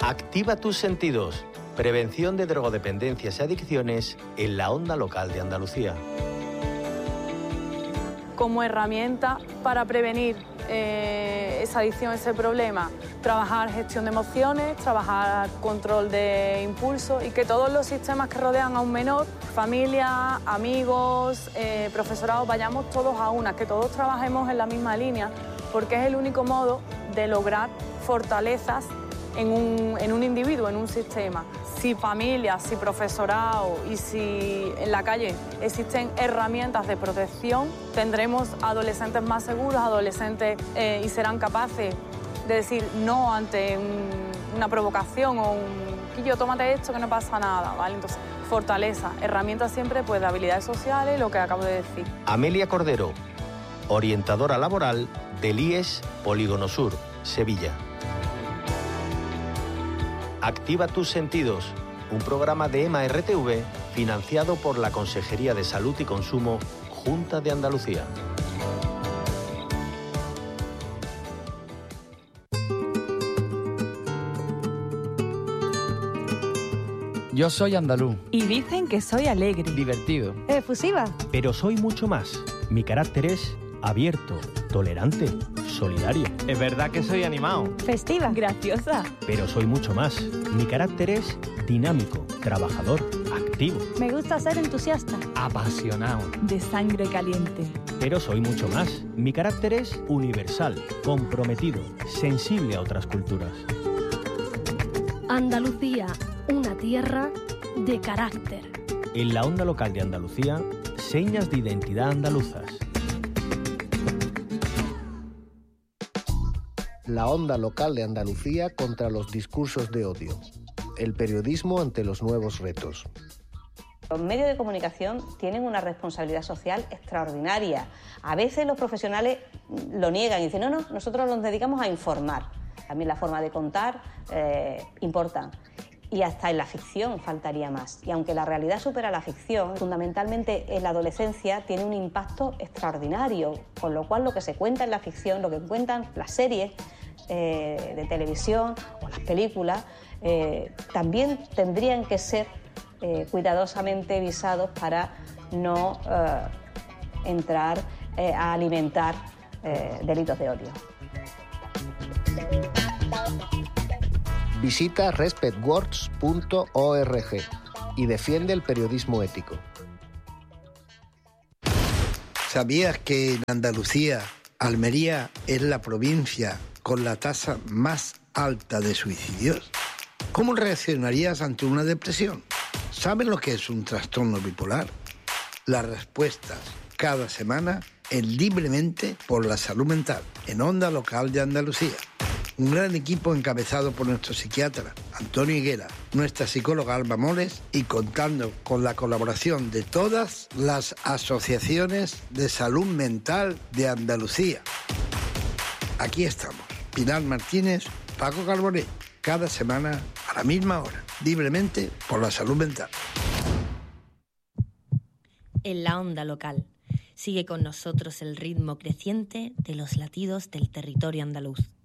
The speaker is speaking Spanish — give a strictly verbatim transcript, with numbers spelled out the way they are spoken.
Activa tus sentidos. Prevención de drogodependencias y adicciones en la onda local de Andalucía. Como herramienta para prevenir eh, esa adicción, ese problema, trabajar gestión de emociones, trabajar control de impulso y que todos los sistemas que rodean a un menor, familia, amigos, eh, profesorado, vayamos todos a una, que todos trabajemos en la misma línea, porque es el único modo de lograr fortalezas en un, en un individuo, en un sistema. Si familia, si profesorado y si en la calle existen herramientas de protección, tendremos adolescentes más seguros, adolescentes eh, y serán capaces de decir no ante un, una provocación o un quillo, tómate esto que no pasa nada, ¿vale? Entonces, fortaleza, herramientas siempre pues de habilidades sociales, lo que acabo de decir. Amelia Cordero, orientadora laboral del I E S Polígono Sur, Sevilla. Activa tus sentidos, un programa de EMA R T V financiado por la Consejería de Salud y Consumo, Junta de Andalucía. Yo soy andaluz. Y dicen que soy alegre. Divertido. Efusiva. Pero soy mucho más. Mi carácter es abierto, tolerante, solidario. Es verdad que soy animado. Festiva. Graciosa. Pero soy mucho más. Mi carácter es dinámico, trabajador, activo. Me gusta ser entusiasta. Apasionado. De sangre caliente. Pero soy mucho más. Mi carácter es universal, comprometido, sensible a otras culturas. Andalucía, una tierra de carácter. En la onda local de Andalucía, señas de identidad andaluzas. La onda local de Andalucía contra los discursos de odio. El periodismo ante los nuevos retos. Los medios de comunicación tienen una responsabilidad social extraordinaria. A veces los profesionales lo niegan y dicen, no, no, nosotros nos dedicamos a informar. También la forma de contar eh, importa. Y hasta en la ficción faltaría más. Y aunque la realidad supera la ficción, fundamentalmente en la adolescencia tiene un impacto extraordinario, con lo cual lo que se cuenta en la ficción, lo que cuentan las series eh, de televisión o las películas, eh, también tendrían que ser eh, cuidadosamente visados para no eh, entrar eh, a alimentar eh, delitos de odio. Visita respect words punto org y defiende el periodismo ético. ¿Sabías que en Andalucía, Almería es la provincia con la tasa más alta de suicidios? ¿Cómo reaccionarías ante una depresión? ¿Sabes lo que es un trastorno bipolar? Las respuestas cada semana en Libremente por la Salud Mental, en Onda Local de Andalucía. Un gran equipo encabezado por nuestro psiquiatra Antonio Higuera, nuestra psicóloga Alba Moles y contando con la colaboración de todas las asociaciones de salud mental de Andalucía. Aquí estamos, Pilar Martínez, Paco Carbonell, cada semana a la misma hora, Libremente por la Salud Mental. En la onda local, sigue con nosotros el ritmo creciente de los latidos del territorio andaluz.